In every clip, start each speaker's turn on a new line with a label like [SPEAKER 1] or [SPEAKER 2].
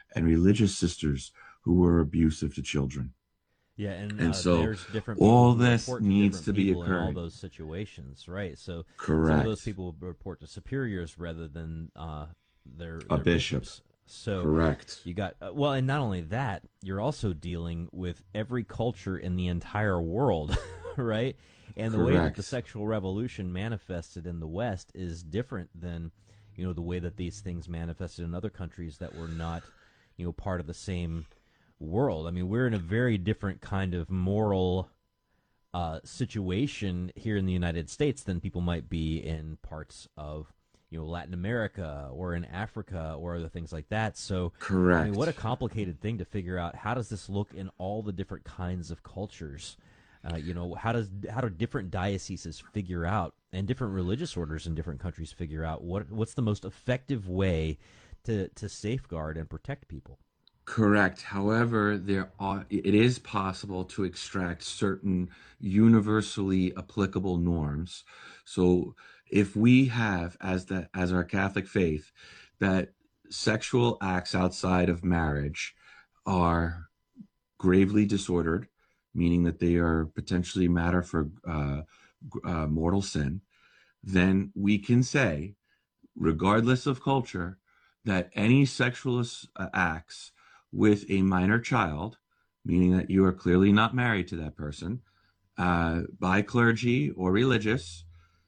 [SPEAKER 1] and religious sisters who were abusive to children.
[SPEAKER 2] Yeah, and
[SPEAKER 1] And so
[SPEAKER 2] there's different people
[SPEAKER 1] all
[SPEAKER 2] who
[SPEAKER 1] this
[SPEAKER 2] report to
[SPEAKER 1] needs
[SPEAKER 2] different
[SPEAKER 1] to be
[SPEAKER 2] people in all
[SPEAKER 1] occurring.
[SPEAKER 2] those situations, right? So some of those
[SPEAKER 1] Correct.
[SPEAKER 2] people report to superiors rather than
[SPEAKER 1] A
[SPEAKER 2] their
[SPEAKER 1] bishop.
[SPEAKER 2] bishops. So
[SPEAKER 1] Correct.
[SPEAKER 2] you got well, and not only that, you're also dealing with every culture in the entire world, right? And the way that the
[SPEAKER 1] Correct.
[SPEAKER 2] sexual revolution manifested in the West is different than the way that these things manifested in other countries that were not part of the same world. I mean, we're in a very different kind of moral situation here in the United States than people might be in parts of Latin America or in Africa or other things like that. So, I mean, what a
[SPEAKER 1] Correct.
[SPEAKER 2] complicated thing to figure out. How does this look in all the different kinds of cultures? How do different dioceses figure out, and different religious orders in different countries figure out what's the most effective way to safeguard and protect people?
[SPEAKER 1] Correct. However, it is possible to extract certain universally applicable norms. So if we have as our Catholic faith that sexual acts outside of marriage are gravely disordered, meaning that they are potentially matter for mortal sin, then we can say, regardless of culture, that any sexual acts with a minor child, meaning that you are clearly not married to that person, by clergy or religious,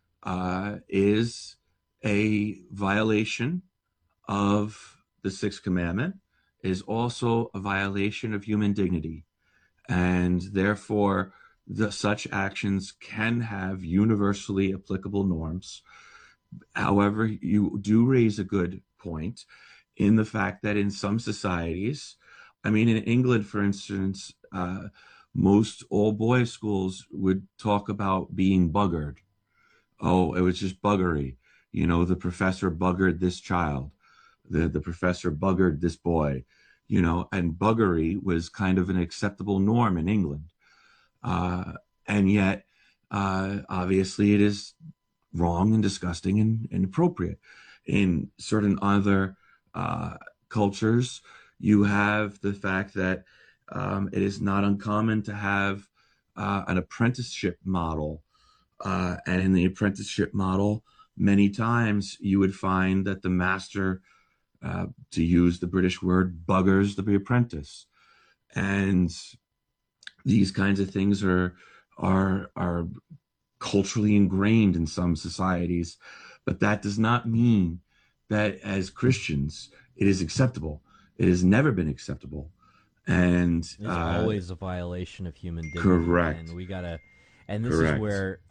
[SPEAKER 1] is a violation of the Sixth Commandment, is also a violation of human dignity. And therefore, such actions can have universally applicable norms. However, you do raise a good point in the fact that in some societies, I mean, in England, for instance, most all boys schools would talk about being buggered. Oh, it was just buggery. The professor buggered this child. The professor buggered this boy, and buggery was kind of an acceptable norm in England. Uh, and yet, obviously, it is wrong and disgusting and inappropriate. In certain other uh, cultures, you have the fact that it is not uncommon to have an apprenticeship model. And in the apprenticeship model, many times you would find that the master, to use the British word, buggers the apprentice. And these kinds of things are culturally ingrained in some societies, but that does not mean that as Christians it is acceptable. It has never been acceptable, and
[SPEAKER 2] It's always a violation of human dignity, and
[SPEAKER 1] correct,
[SPEAKER 2] we gotta. And this is
[SPEAKER 1] correct.
[SPEAKER 2] where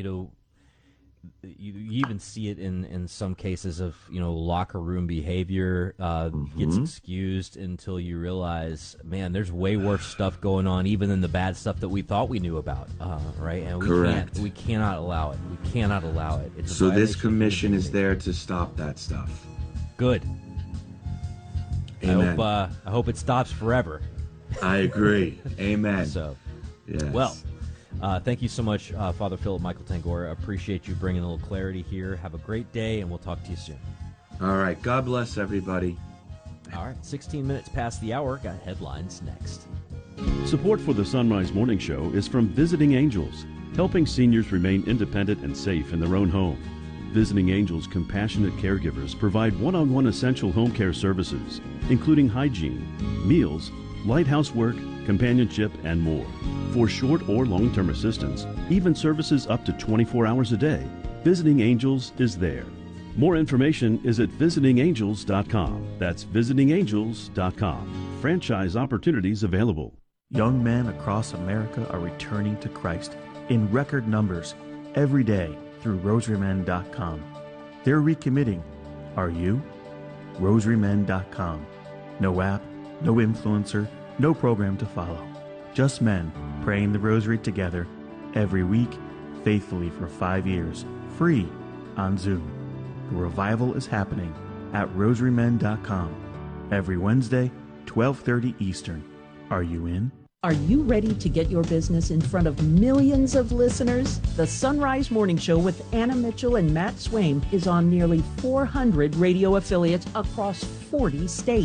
[SPEAKER 2] you even see it in some cases of locker room behavior gets
[SPEAKER 1] Hmm.
[SPEAKER 2] excused until you realize, man, there's way worse stuff going on, even than the bad stuff that we thought we knew about, right? And
[SPEAKER 1] Correct.
[SPEAKER 2] we cannot allow it. We cannot allow it. It's a
[SPEAKER 1] So this
[SPEAKER 2] violation of human
[SPEAKER 1] commission is
[SPEAKER 2] dignity.
[SPEAKER 1] there to stop that stuff.
[SPEAKER 2] Good.
[SPEAKER 1] Amen.
[SPEAKER 2] I hope it stops forever.
[SPEAKER 1] I agree. Amen.
[SPEAKER 2] So, well,
[SPEAKER 1] Yes.
[SPEAKER 2] thank you so much, Father Philip Michael Tangora. Appreciate you bringing a little clarity here. Have a great day, and we'll talk to you soon.
[SPEAKER 1] All right. God bless everybody.
[SPEAKER 2] All right, 16 minutes past the hour. Got headlines next.
[SPEAKER 3] Support for the Sunrise Morning Show is from Visiting Angels, helping seniors remain independent and safe in their own home. Visiting Angels compassionate caregivers provide one-on-one essential home care services, including hygiene, meals, light housework, companionship, and more. For short or long-term assistance, even services up to 24 hours a day, Visiting Angels is there. More information is at visitingangels.com. That's visitingangels.com. Franchise opportunities available.
[SPEAKER 4] Young men across America are returning to Christ in record numbers every day through rosarymen.com. They're recommitting. Are you? rosarymen.com. No app, no influencer, no program to follow. Just men praying the rosary together every week, faithfully for 5 years, free on Zoom. The revival is happening at rosarymen.com every Wednesday, 12:30 Eastern. Are you in?
[SPEAKER 5] Are you ready to get your business in front of millions of listeners? The Sunrise Morning Show with Anna Mitchell and Matt Swain is on nearly 400 radio affiliates across 40 states.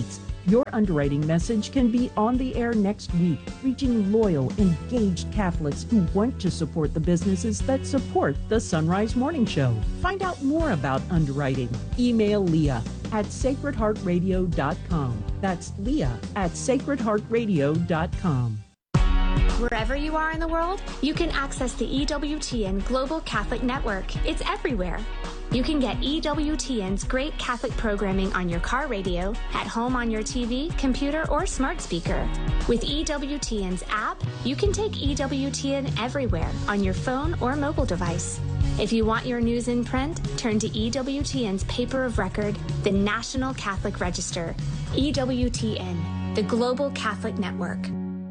[SPEAKER 5] Your underwriting message can be on the air next week, reaching loyal, engaged Catholics who want to support the businesses that support the Sunrise Morning Show. Find out more about underwriting. Email Leah at sacredheartradio.com. That's Leah at sacredheartradio.com.
[SPEAKER 6] Wherever you are in the world, you can access the EWTN Global Catholic Network. It's everywhere. You can get EWTN's great Catholic programming on your car radio, at home on your TV, computer, or smart speaker. With EWTN's app, you can take EWTN everywhere on your phone or mobile device. If you want your news in print, turn to EWTN's paper of record, the National Catholic Register. EWTN, the Global Catholic Network.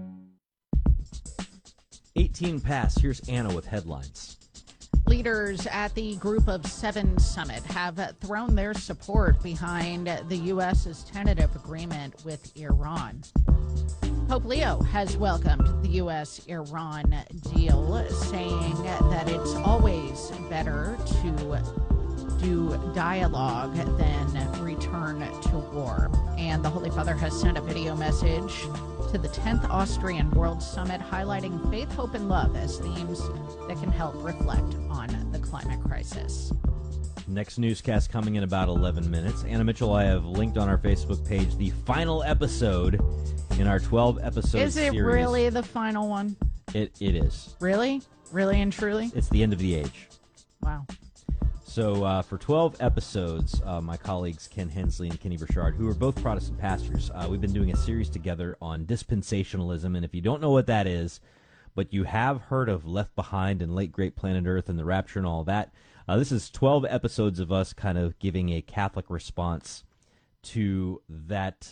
[SPEAKER 2] 18 past. Here's Anna with headlines.
[SPEAKER 7] Leaders at the Group of Seven Summit have thrown their support behind the U.S.'s tentative agreement with Iran. Pope Leo has welcomed the U.S.-Iran deal, saying that it's always better to do dialogue than return to war. And the Holy Father has sent a video message to the 10th Austrian World Summit highlighting faith, hope, and love as themes that can help reflect on the climate crisis.
[SPEAKER 2] Next newscast coming in about 11 minutes. Anna Mitchell, I have linked on our Facebook page the final episode in our 12-episode series.
[SPEAKER 7] Is it really the final one?
[SPEAKER 2] It is.
[SPEAKER 7] Really? Really and truly?
[SPEAKER 2] It's the end of the age.
[SPEAKER 7] Wow.
[SPEAKER 2] So for 12 episodes, my colleagues Ken Hensley and Kenny Burchard, who are both Protestant pastors, we've been doing a series together on dispensationalism. And if you don't know what that is, but you have heard of Left Behind and Late Great Planet Earth and the Rapture and all that, this is 12 episodes of us kind of giving a Catholic response to that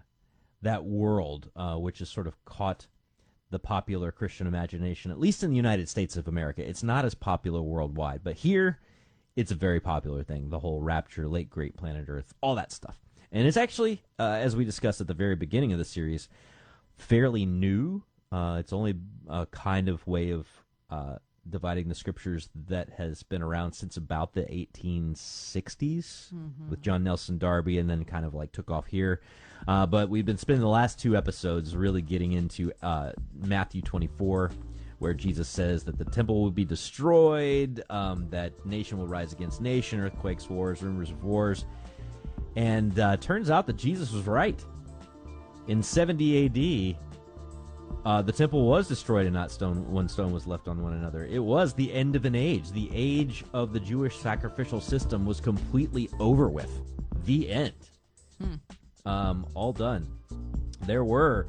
[SPEAKER 2] world, which has sort of caught the popular Christian imagination, at least in the United States of America. It's not as popular worldwide, but here it's a very popular thing, the whole Rapture, Late Great Planet Earth, all that stuff. And it's actually, as we discussed at the very beginning of the series, fairly new. It's only a kind of way of dividing the scriptures that has been around since about the 1860s with John Nelson Darby, and then kind of like took off here. But we've been spending the last two episodes really getting into Matthew 24, where Jesus says that the temple will be destroyed, that nation will rise against nation, earthquakes, wars, rumors of wars. And turns out that Jesus was right. In 70 AD, the temple was destroyed and not one stone was left on one another. It was the end of an age. The age of the Jewish sacrificial system was completely over with. The end. All done. There were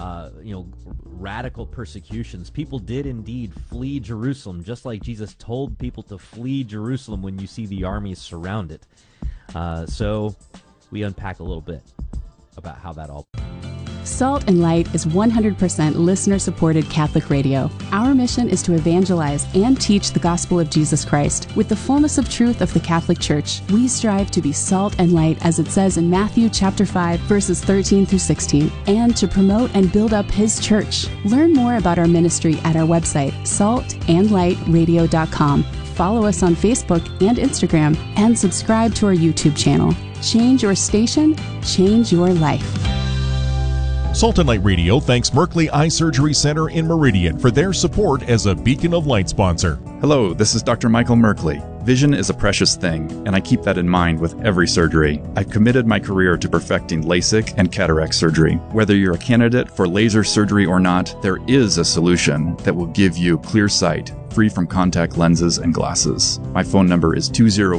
[SPEAKER 2] radical persecutions. People did indeed flee Jerusalem, just like Jesus told people to flee Jerusalem when you see the armies surround it. So we unpack a little bit about how that all...
[SPEAKER 8] Salt and Light is 100% listener-supported Catholic radio. Our mission is to evangelize and teach the gospel of Jesus Christ. With the fullness of truth of the Catholic Church, we strive to be salt and light, as it says in Matthew chapter 5, verses 13 through 16, and to promote and build up His church. Learn more about our ministry at our website, saltandlightradio.com. Follow us on Facebook and Instagram, and subscribe to our YouTube channel. Change your station, change your life.
[SPEAKER 9] Salt and Light Radio thanks Merkley Eye Surgery Center in Meridian for their support as a Beacon of Light sponsor.
[SPEAKER 10] Hello, this is Dr. Michael Merkley. Vision is a precious thing, and I keep that in mind with every surgery. I've committed my career to perfecting LASIK and cataract surgery. Whether you're a candidate for laser surgery or not, there is a solution that will give you clear sight, free from contact lenses and glasses. My phone number is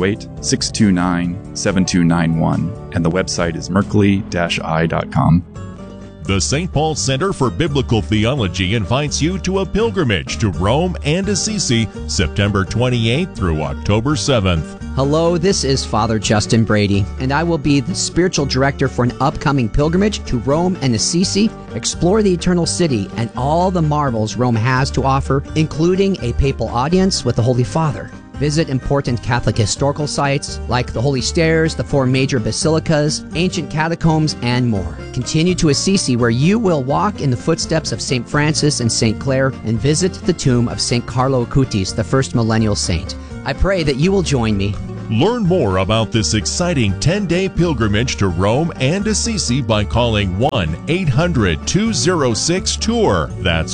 [SPEAKER 10] 208-629-7291, and the website is merkley-eye.com.
[SPEAKER 9] The St. Paul Center for Biblical Theology invites you to a pilgrimage to Rome and Assisi, September 28th through October 7th.
[SPEAKER 11] Hello, this is Father Justin Brady, and I will be the spiritual director for an upcoming pilgrimage to Rome and Assisi. Explore the Eternal City and all the marvels Rome has to offer, including a papal audience with the Holy Father. Visit important Catholic historical sites like the Holy Stairs, the 4 major basilicas, ancient catacombs, and more. Continue to Assisi, where you will walk in the footsteps of St. Francis and St. Clare and visit the tomb of St. Carlo Acutis, the first millennial saint. I pray that you will join me.
[SPEAKER 9] Learn more about this exciting 10-day pilgrimage to Rome and Assisi by calling 1-800-206-TOUR. That's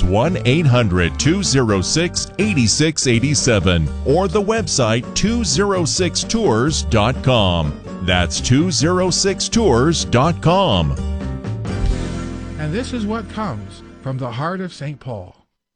[SPEAKER 9] 1-800-206-8687. Or the website 206tours.com. That's 206tours.com.
[SPEAKER 12] And this is what comes from the heart of St. Paul.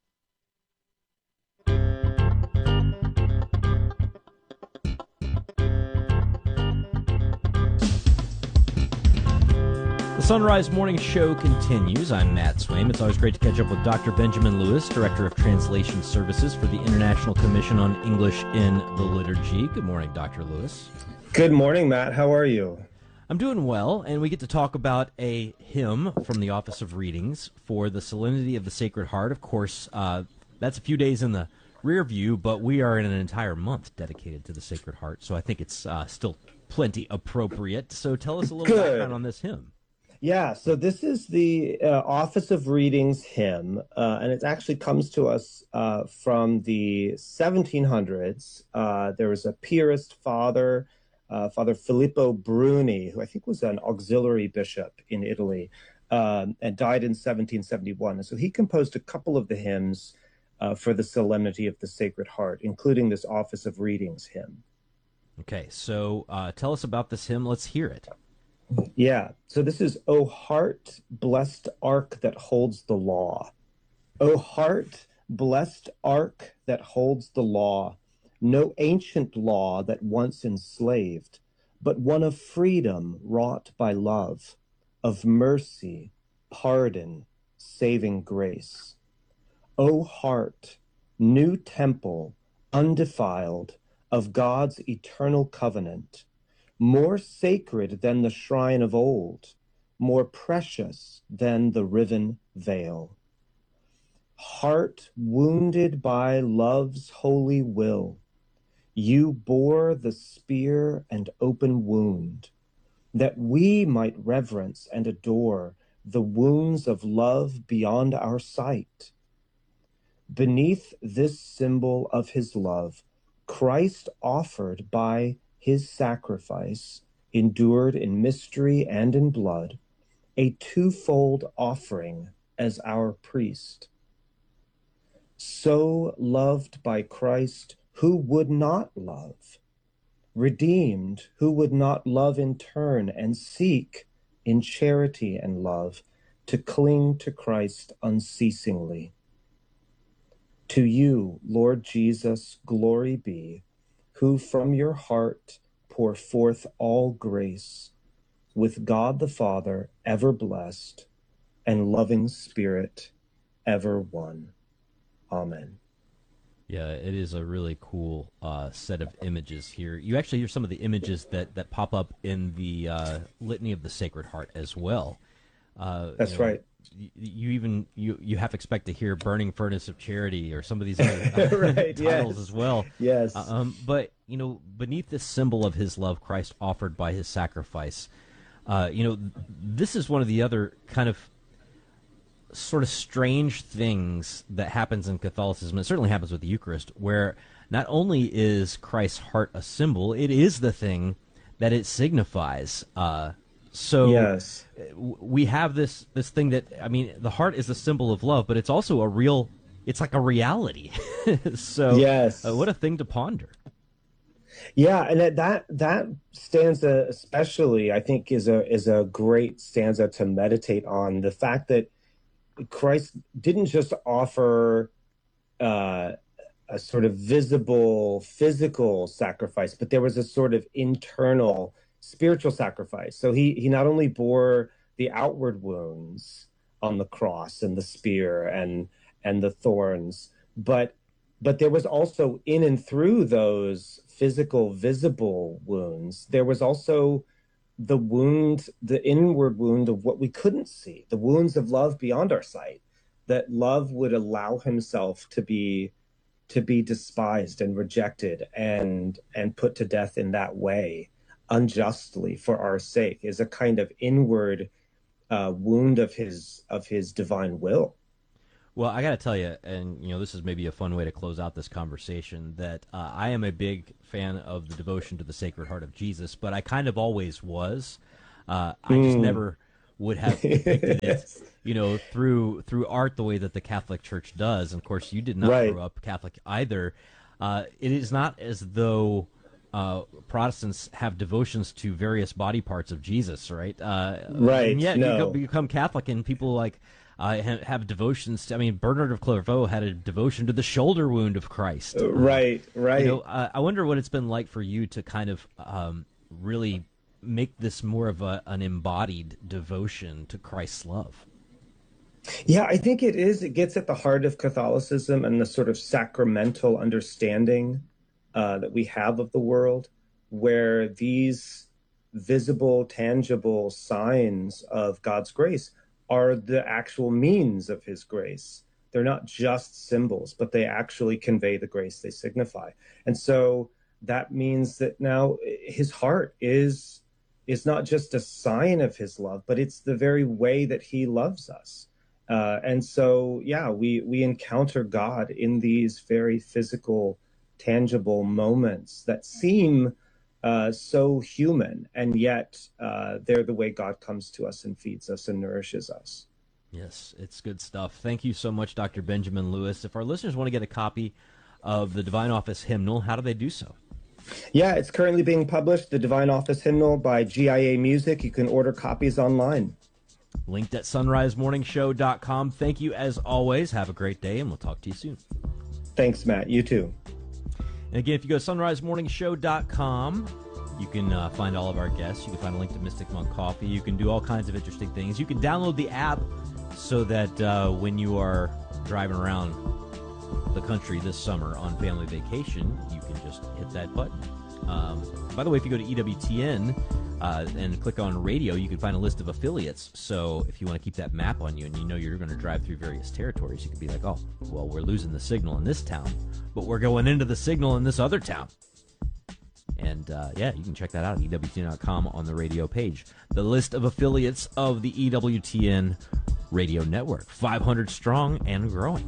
[SPEAKER 2] The Sunrise Morning Show continues. I'm Matt Swaim. It's always great to catch up with Dr. Benjamin Lewis, Director of Translation Services for the International Commission on English in the Liturgy. Good morning, Dr. Lewis.
[SPEAKER 13] Good morning, Matt. How are you?
[SPEAKER 2] I'm doing well, and we get to talk about a hymn from the Office of Readings for the Solemnity of the Sacred Heart. Of course, that's a few days in the rear view, but we are in an entire month dedicated to the Sacred Heart, so I think it's still plenty appropriate. So tell us a little background on this hymn.
[SPEAKER 13] Yeah, so this is the Office of Readings hymn, and it actually comes to us from the 1700s. There was a Piarist father, Father Filippo Bruni, who I think was an auxiliary bishop in Italy, and died in 1771. And so he composed a couple of the hymns for the Solemnity of the Sacred Heart, including this Office of Readings hymn.
[SPEAKER 2] Okay, so tell us about this hymn. Let's hear it.
[SPEAKER 13] Yeah, so this is, O heart, blessed ark that holds the law. O heart, blessed ark that holds the law, no ancient law that once enslaved, but one of freedom wrought by love, of mercy, pardon, saving grace. O heart, new temple, undefiled, of God's eternal covenant, more sacred than the shrine of old, more precious than the riven veil. Heart wounded by love's holy will, you bore the spear and open wound, that we might reverence and adore the wounds of love beyond our sight. Beneath this symbol of his love, Christ offered by his sacrifice, endured in mystery and in blood, a twofold offering as our priest. So loved by Christ, who would not love? Redeemed, who would not love in turn and seek in charity and love to cling to Christ unceasingly. To you, Lord Jesus, glory be, who from your heart pour forth all grace, with God the Father ever blessed, and loving Spirit ever one. Amen.
[SPEAKER 2] Yeah, it is a really cool set of images here. You actually hear some of the images that pop up in the Litany of the Sacred Heart as well.
[SPEAKER 13] That's right.
[SPEAKER 2] You half expect to hear "Burning Furnace of Charity" or some of these other
[SPEAKER 13] right,
[SPEAKER 2] titles
[SPEAKER 13] yes.
[SPEAKER 2] as well.
[SPEAKER 13] Yes.
[SPEAKER 2] But beneath this symbol of his love, Christ offered by his sacrifice. This is one of the other kind of sort of strange things that happens in Catholicism. It certainly happens with the Eucharist, where not only is Christ's heart a symbol, it is the thing that it signifies. So
[SPEAKER 13] yes.
[SPEAKER 2] We have this thing that, I mean, the heart is a symbol of love, but it's also it's like a reality. So
[SPEAKER 13] yes.
[SPEAKER 2] What a thing to ponder.
[SPEAKER 13] Yeah, and that stanza especially, I think, is a great stanza to meditate on. The fact that Christ didn't just offer a sort of visible physical sacrifice, but there was a sort of internal spiritual sacrifice. So he not only bore the outward wounds on the cross and the spear and the thorns, but there was also in and through those physical visible wounds, there was also the wound, the inward wound of what we couldn't see, the wounds of love beyond our sight, that love would allow himself to be despised and rejected and put to death in that way unjustly for our sake, is a kind of inward wound of his divine will.
[SPEAKER 2] Well, I got to tell you, and this is maybe a fun way to close out this conversation, that I am a big fan of the devotion to the Sacred Heart of Jesus, but I kind of always was. I just never would have depicted
[SPEAKER 13] Yes.
[SPEAKER 2] it, through art the way that the Catholic Church does. And of course, you did not
[SPEAKER 13] Right.
[SPEAKER 2] grow up Catholic either. It is not as though Protestants have devotions to various body parts of Jesus, right?
[SPEAKER 13] Right.
[SPEAKER 2] And yet
[SPEAKER 13] No.
[SPEAKER 2] you become Catholic, and people like have devotions to, Bernard of Clairvaux had a devotion to the shoulder wound of Christ.
[SPEAKER 13] Right.
[SPEAKER 2] I wonder what it's been like for you to kind of really make this more of an embodied devotion to Christ's love.
[SPEAKER 13] Yeah, I think it is. It gets at the heart of Catholicism and the sort of sacramental understanding that we have of the world, where these visible, tangible signs of God's grace are the actual means of his grace. They're not just symbols, but they actually convey the grace they signify. And so that means that now his heart is not just a sign of his love, but it's the very way that he loves us. And so, yeah, we encounter God in these very physical, tangible moments that seem so human, and yet they're the way God comes to us and feeds us and nourishes us.
[SPEAKER 2] Yes, it's good stuff. Thank you so much, Dr. Benjamin Lewis. If our listeners want to get a copy of the Divine Office Hymnal, how do they do so?
[SPEAKER 13] Yeah, it's currently being published, the Divine Office Hymnal by GIA Music. You can order copies online.
[SPEAKER 2] Linked at sunrisemorningshow.com. Thank you as always. Have a great day, and we'll talk to you soon.
[SPEAKER 13] Thanks, Matt. You too.
[SPEAKER 2] And again, if you go to sunrisemorningshow.com, you can find all of our guests. You can find a link to Mystic Monk Coffee. You can do all kinds of interesting things. You can download the app so that when you are driving around the country this summer on family vacation, you can just hit that button. By the way, if you go to EWTN and click on radio, you can find a list of affiliates. So if you want to keep that map on you and you know you're going to drive through various territories, you can be like, oh, well, we're losing the signal in this town, but we're going into the signal in this other town. And you can check that out at EWTN.com on the radio page. The list of affiliates of the EWTN radio network, 500 strong and growing.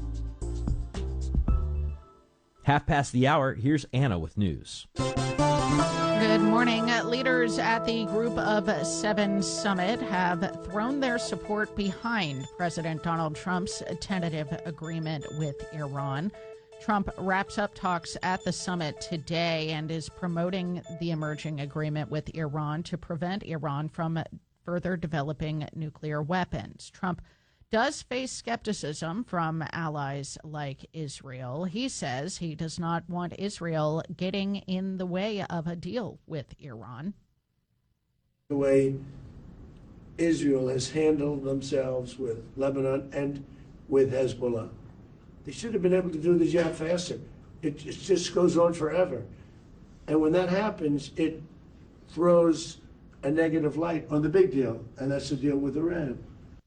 [SPEAKER 2] 6:30. Here's Anna with news.
[SPEAKER 7] Good morning. Leaders at the Group of Seven Summit have thrown their support behind President Donald Trump's tentative agreement with Iran. Trump wraps up talks at the summit today and is promoting the emerging agreement with Iran to prevent Iran from further developing nuclear weapons. Trump does face skepticism from allies like Israel. He says he does not want Israel getting in the way of a deal with Iran.
[SPEAKER 14] The way Israel has handled themselves with Lebanon and with Hezbollah. They should have been able to do the job faster. It just goes on forever. And when that happens, it throws a negative light on the big deal, and that's the deal with Iran.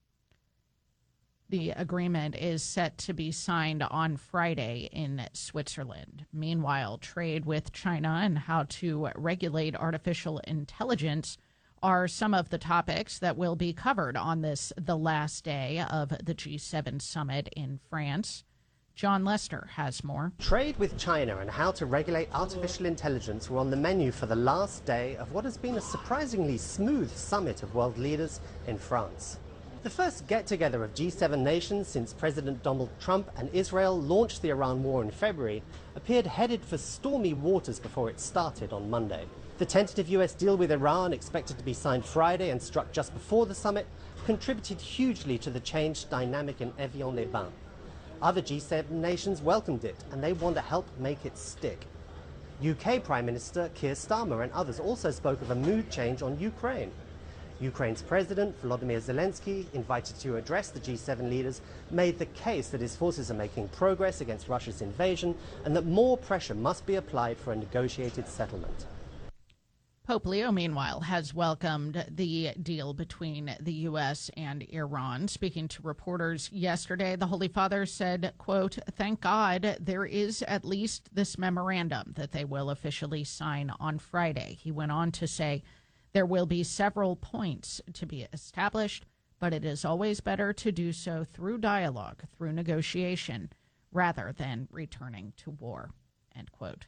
[SPEAKER 7] The agreement is set to be signed on Friday in Switzerland. Meanwhile, trade with China and how to regulate artificial intelligence are some of the topics that will be covered on the last day of the G7 summit in France. John Lester has more.
[SPEAKER 15] Trade with China and how to regulate artificial intelligence were on the menu for the last day of what has been a surprisingly smooth summit of world leaders in France. The first get-together of G7 nations since President Donald Trump and Israel launched the Iran war in February appeared headed for stormy waters before it started on Monday. The tentative US deal with Iran, expected to be signed Friday and struck just before the summit, contributed hugely to the changed dynamic in Evian-les-Bains. Other G7 nations welcomed it, and they want to help make it stick. UK Prime Minister Keir Starmer and others also spoke of a mood change on Ukraine. Ukraine's President Volodymyr Zelensky, invited to address the G7 leaders, made the case that his forces are making progress against Russia's invasion and that more pressure must be applied for a negotiated settlement.
[SPEAKER 7] Pope Leo, meanwhile, has welcomed the deal between the U.S. and Iran. Speaking to reporters yesterday, the Holy Father said, quote, "Thank God there is at least this memorandum that they will officially sign on Friday." He went on to say there will be several points to be established, but it is always better to do so through dialogue, through negotiation, rather than returning to war, end quote.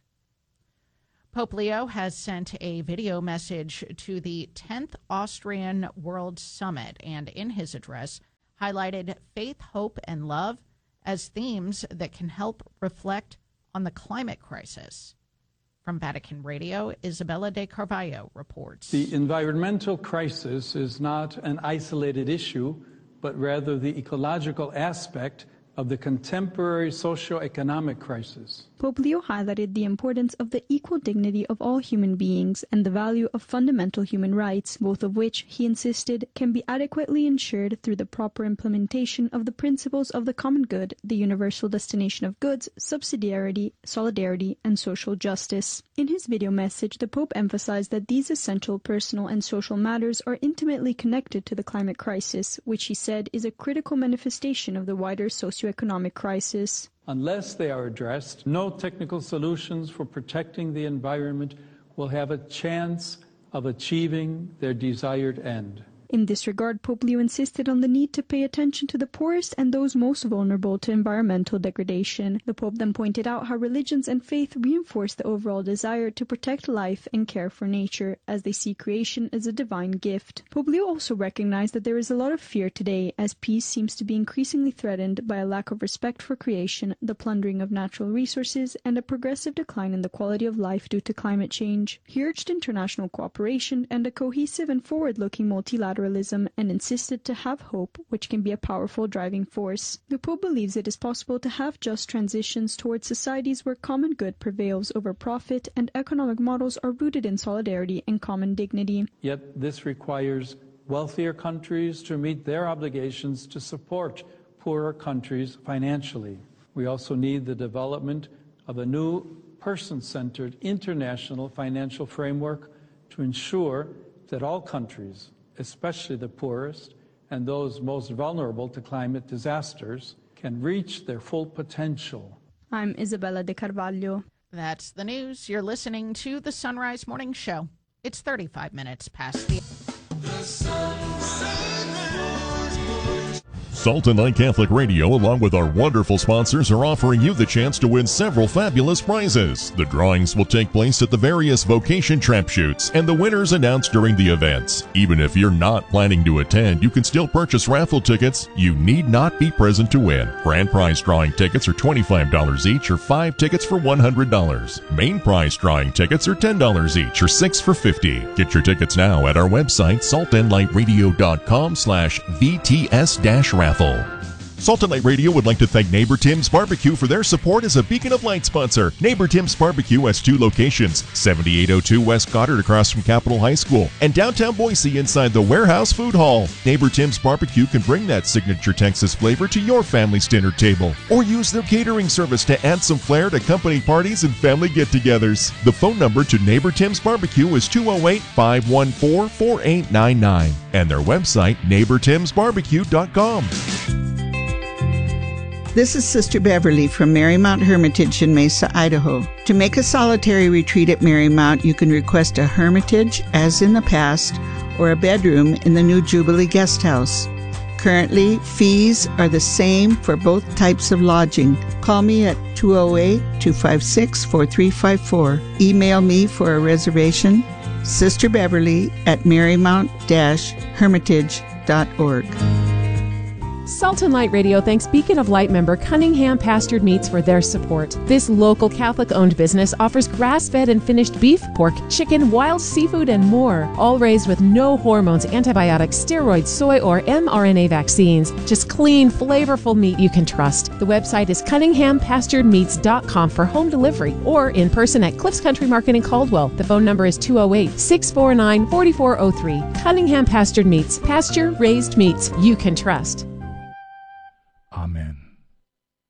[SPEAKER 7] Pope Leo has sent a video message to the 10th Austrian World Summit, and in his address highlighted faith, hope, and love as themes that can help reflect on the climate crisis. From Vatican Radio, Isabella de Carvalho reports.
[SPEAKER 16] The environmental crisis is not an isolated issue, but rather the ecological aspect of the contemporary socio-economic crisis.
[SPEAKER 17] Pope Leo highlighted the importance of the equal dignity of all human beings and the value of fundamental human rights, both of which, he insisted, can be adequately ensured through the proper implementation of the principles of the common good, the universal destination of goods, subsidiarity, solidarity, and social justice. In his video message, the Pope emphasized that these essential personal and social matters are intimately connected to the climate crisis, which he said is a critical manifestation of the wider socioeconomic crisis.
[SPEAKER 16] Unless they are addressed, no technical solutions for protecting the environment will have a chance of achieving their desired end.
[SPEAKER 17] In this regard, Pope Leo insisted on the need to pay attention to the poorest and those most vulnerable to environmental degradation. The Pope then pointed out how religions and faith reinforce the overall desire to protect life and care for nature, as they see creation as a divine gift. Pope Leo also recognized that there is a lot of fear today, as peace seems to be increasingly threatened by a lack of respect for creation, the plundering of natural resources, and a progressive decline in the quality of life due to climate change. He urged international cooperation and a cohesive and forward-looking multilateralism, and insisted to have hope, which can be a powerful driving force. The Pope believes it is possible to have just transitions towards societies where common good prevails over profit and economic models are rooted in solidarity and common dignity.
[SPEAKER 16] Yet this requires wealthier countries to meet their obligations to support poorer countries financially. We also need the development of a new person-centered international financial framework to ensure that all countries, especially the poorest and those most vulnerable to climate disasters, can reach their full potential.
[SPEAKER 17] I'm Isabella de Carvalho.
[SPEAKER 7] That's the news. You're listening to the Sunrise Morning Show. It's 35 minutes past the
[SPEAKER 9] Salt and Light Catholic Radio, along with our wonderful sponsors, are offering you the chance to win several fabulous prizes. The drawings will take place at the various vocation trap shoots, and the winners announced during the events. Even if you're not planning to attend, you can still purchase raffle tickets. You need not be present to win. Grand prize drawing tickets are $25 each, or 5 tickets for $100. Main prize drawing tickets are $10 each, or 6 for $50. Get your tickets now at our website, saltandlightradio.com/VTS-raffle. Salt and Light Radio would like to thank Neighbor Tim's Barbecue for their support as a Beacon of Light sponsor. Neighbor Tim's Barbecue has 2 locations, 7802 West Goddard across from Capitol High School, and downtown Boise inside the Warehouse Food Hall. Neighbor Tim's Barbecue can bring that signature Texas flavor to your family's dinner table, or use their catering service to add some flair to company parties and family get-togethers. The phone number to Neighbor Tim's Barbecue is 208-514-4899, and their website, neighbortimsbarbecue.com.
[SPEAKER 18] This is Sister Beverly from Marymount Hermitage in Mesa, Idaho. To make a solitary retreat at Marymount, you can request a hermitage, as in the past, or a bedroom in the new Jubilee Guest House. Currently, fees are the same for both types of lodging. Call me at 208-256-4354. Email me for a reservation, sisterbeverly@marymount-hermitage.org.
[SPEAKER 19] Salt and Light Radio thanks Beacon of Light member Cunningham Pastured Meats for their support. This local Catholic-owned business offers grass-fed and finished beef, pork, chicken, wild seafood, and more, all raised with no hormones, antibiotics, steroids, soy, or mRNA vaccines. Just clean, flavorful meat you can trust. The website is cunninghampasturedmeats.com for home delivery, or in person at Cliffs Country Market in Caldwell. The phone number is 208-649-4403. Cunningham Pastured Meats. Pasture-raised meats you can trust.
[SPEAKER 20] Amen.